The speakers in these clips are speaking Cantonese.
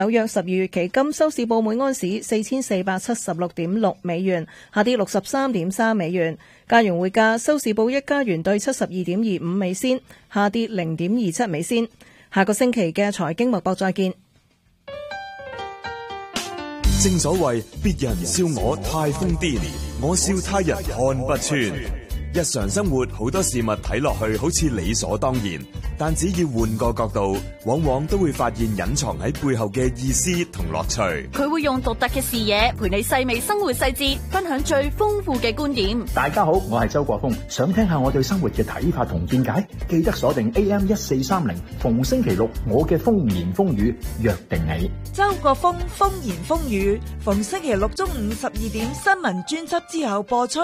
紐約12月期金收市報每安士4476.6美元，下跌63.3美元。加元匯價收市報1加元兌72.25美仙，下跌0.27美仙。下個星期嘅財經脈搏再見。 正所謂別人笑我太瘋癲，我笑他人看不穿。日常生活好多事物睇落去好似理所當然，但只要換個角度，往往都會發現隱藏喺背後嘅意思同樂趣。 佢會用獨特嘅視野陪你細味生活細節，分享最豐富嘅觀點。 大家好，我係周國峰，想聽下我對生活嘅睇法同見解，記得鎖定 AM1430，逢星期六我嘅風言風語約定你。 周國峰風言風語，逢星期六中午12點新聞專輯之後播出。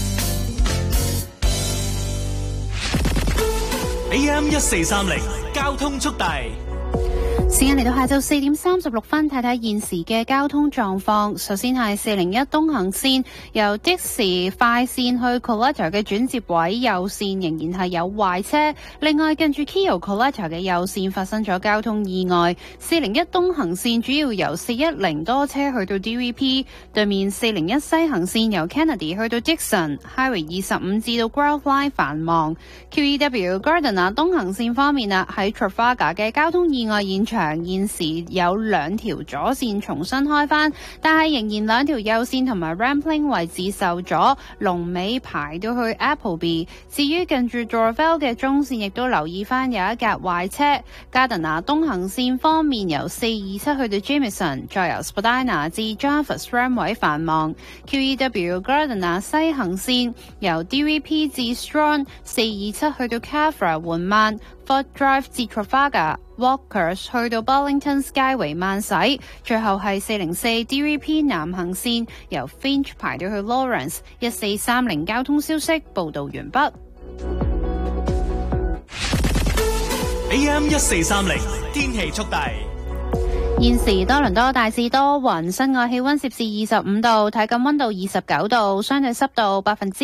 AM1430交通速遞。 時間嚟到下晝4點36分，睇睇現時嘅交通狀況。首先係401東行線由的士快線去 Collector 嘅轉接位右線仍然係有壞車。另外近住 Keo Collector 嘅右線發生咗交通意外。401東行線主要由410多車去到 DVP， 對面401西行線由 Kennedy 去到 Dixon，Highway 25至到 Grove Line 繁忙。QEW Gardiner 東行線方面喺 Trafalgar 嘅交通意外現場現時有2條左線重新開返，但係仍然2條右線同埋 Rampling 位置受阻，龍尾排到去 Appleby。至於近住 Dorval 嘅中線亦都留意返有一架壞車。Gardiner 東行線方面由427去到 Jameson， 再由 Spadina 至 Jarvis Ramway 繁忙。QEW Gardiner 西行線由 DVP 至 Strong， 427去到 Cafra 緩慢。Ford Drive 至 Trafalgar、Walkers 去到 Burlington Skyway 慢駛，最後係404 DVP 南行線由 Finch 排到去 Lawrence。1430交通消息報道完畢。 AM1430天氣速遞。 現時多倫多大致多雲，室外氣溫攝氏25度，體感溫度29度，相對濕度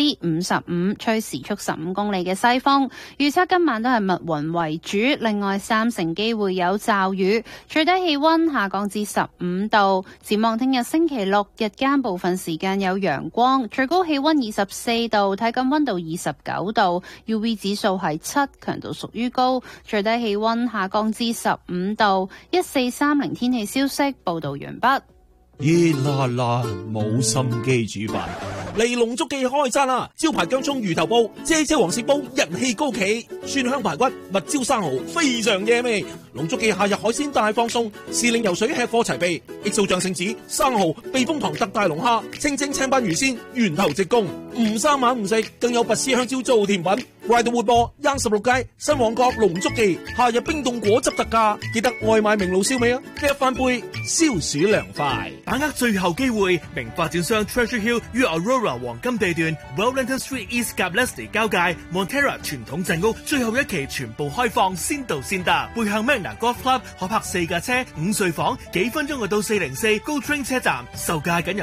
55%，吹時速15公里嘅西風。預測今晚都係密雲為主，另外3成機會有驟雨，最低氣溫下降至15度。展望聽日星期六日間部分時間有陽光，最高氣溫24度，體感溫度29度 ，UV 指數係7，強度屬於高，最低氣溫下降至15度。1430天氣消息報道完畢。 熱辣辣冇心機煮飯，嚟龍足記開餐啦！招牌薑蔥魚頭煲、啫啫黃鱔煲人氣高企，蒜香排骨、蜜椒生蠔非常惹味。龍足記夏日海鮮大放送，時令游水吃貨齊備，XO醬聖子、生蠔、避風塘特大龍蝦、清蒸青斑魚鮮，源頭直供，唔生猛唔食，更有拔絲香蕉做甜品。快到活播，16街新旺角龍足記夏日冰凍果汁特價，記得外賣明爐燒味啊！一翻杯消暑涼快。 把握最後機會，名發展商 Treasure Hill 於 Aurora 黃金地段 Wellington Street East 及 Leslie 交界 Montera 傳統鎮屋最後一期全部開放，先到先得。背向 Magna Golf Club 可泊4架車，5睡房，幾分鐘就到404 Go Train 車站，售價僅由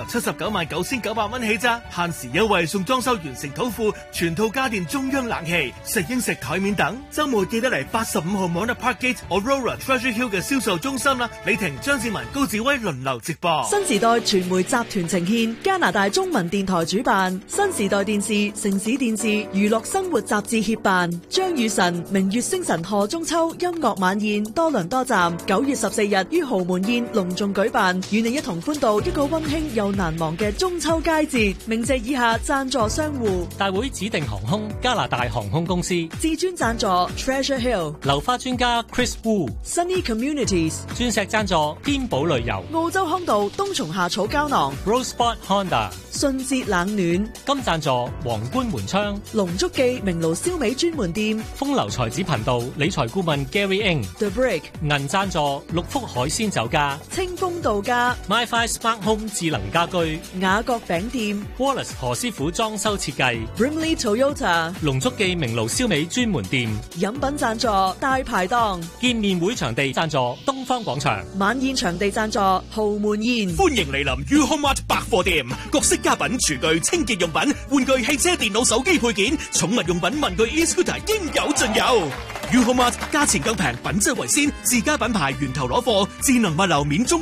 799900蚊起咋，限時優惠送裝修完成土庫，全套家電中央冷氣、食英食台面等。週末記得嚟85號 Mona Parkgate Aurora Treasure Hill 嘅銷售中心啦。李婷、張志文、高志威輪流直播。 新時代傳媒集團呈獻，加拿大中文電台主辦，新時代電視、城市電視、娛樂生活雜誌協辦，張雨晨、明月星辰賀中秋音樂晚宴多倫多站9月14日於豪門宴隆重舉辦，與你一同歡度一個溫馨又難忘嘅中秋佳節。鳴謝以下贊助商戶： 大會指定航空、加拿大航空公司， 至尊贊助 Treasure Hill， 流花專家 Chris Wu， Sunny Communities， 鑽石贊助天寶旅遊， 澳洲康道冬蟲夏草膠囊 Roseport Honda， 順節冷暖金贊助皇冠門窗， 龍足記明爐燒味專門店， 風流才子頻道理財顧問 Gary Ng， The Brick 銀贊助六福海鮮酒家， 清風度假 MiFi Smart Home 智能家居， 雅閣餅店 Wallace 何師傅裝修設計， Brimley Toyota 龍足記明爐燒味專門店， 飲品贊助大排檔， 見面會場地贊助東方廣場， 晚宴場地贊助豪門宴。 歡迎嚟臨 UHoMart 百貨店，各式家品、廚具、清潔用品、玩具、汽車、電腦、手機配件、寵物用品、文具、e-scooter 應有盡有。 U Home Mart，價錢更平，品質為先，自家品牌源頭攞貨，智能物流免中。